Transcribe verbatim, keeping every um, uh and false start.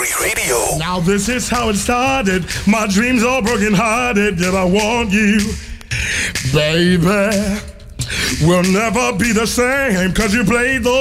Country Radio. Now this is how it started. My dreams all broken hearted. Yet I want you, baby. We'll never be the same, cause you played the